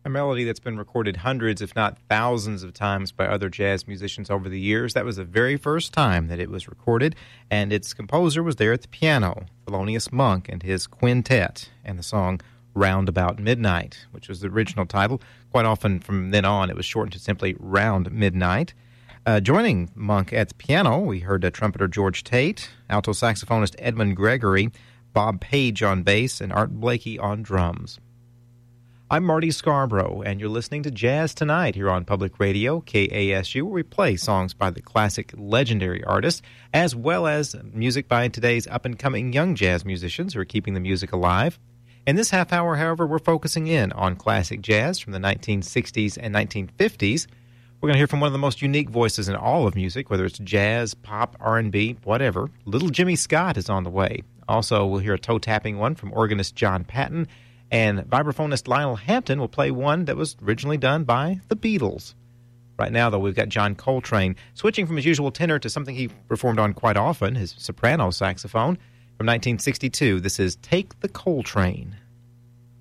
A melody that's been recorded hundreds, if not thousands of times by other jazz musicians over the years. That was the very first time that it was recorded, and its composer was there at the piano, Thelonious Monk and his quintet, and the song Round About Midnight, which was the original title. Quite often from then on, it was shortened to simply Round Midnight. Joining Monk at the piano, we heard trumpeter George Tate, alto saxophonist Edmund Gregory, Bob Page on bass, and Art Blakey on drums. I'm Marty Scarborough, and you're listening to Jazz Tonight here on Public Radio, KASU, where we play songs by the classic legendary artists, as well as music by today's up-and-coming young jazz musicians who are keeping the music alive. In this half hour, however, we're focusing in on classic jazz from the 1960s and 1950s. We're going to hear from one of the most unique voices in all of music, whether it's jazz, pop, R&B, whatever. Little Jimmy Scott is on the way. Also, we'll hear a toe-tapping one from organist John Patton, and vibraphonist Lionel Hampton will play one that was originally done by the Beatles. Right now, though, we've got John Coltrane switching from his usual tenor to something he performed on quite often, his soprano saxophone. From 1962, this is Take the Coltrane.